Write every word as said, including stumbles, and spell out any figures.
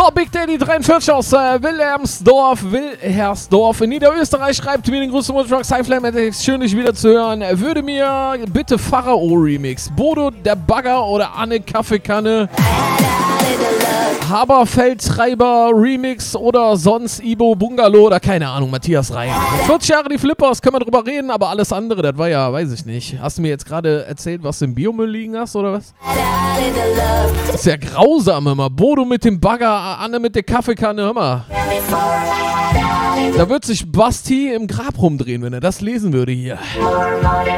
Big Daddy dreiundvierzig aus äh, Wilhelmsdorf, Wilhersdorf in Niederösterreich schreibt mir den größten Wunsch, Cyflame, schön dich wieder zu hören. Würde mir bitte Pharao Remix, Bodo der Bagger oder Anne Kaffeekanne, Haberfeldtreiber Remix oder sonst Ibo Bungalow oder keine Ahnung, Matthias Rein. vierzig Jahre die Flippers, können wir drüber reden, aber alles andere, das war ja, weiß ich nicht. Hast du mir jetzt gerade erzählt, was du im Biomüll liegen hast oder was? Das ist ja grausam immer. Bodo mit dem Bagger, Anne mit der Kaffeekanne, hör mal. Da wird sich Basti im Grab rumdrehen, wenn er das lesen würde hier.